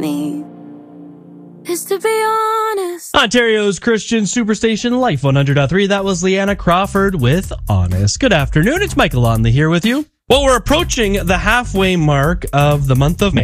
me is to be honest. Ontario's Christian Superstation Life 100.3. That was Leanna Crawford with Honest. Good afternoon. It's Michael Onley here with you. Well, we're approaching the halfway mark of the month of May.